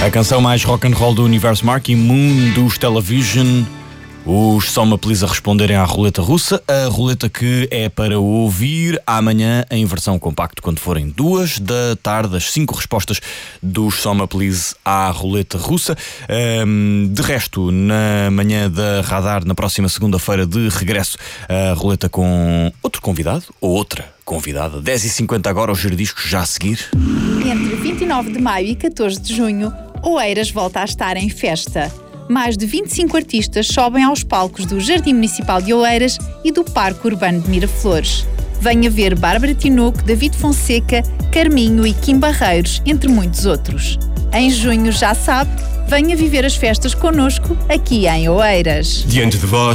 A canção mais rock and roll do universo Marquee Moon dos Television. Os Soma Please a responderem à roleta russa, a roleta que é para ouvir amanhã em versão compacto, quando forem 2 da tarde, as 5 respostas dos Soma Please à roleta russa. De resto, na manhã da Radar, na próxima segunda-feira de regresso, a roleta com outro convidado, ou outra convidada. 10h50 agora, os giradiscos já a seguir. Entre 29 de maio e 14 de junho, Oeiras volta a estar em festa. Mais de 25 artistas sobem aos palcos do Jardim Municipal de Oeiras e do Parque Urbano de Miraflores. Venha ver Bárbara Tinoco, David Fonseca, Carminho e Kim Barreiros, entre muitos outros. Em junho, já sabe, venha viver as festas connosco aqui em Oeiras. Diante de vós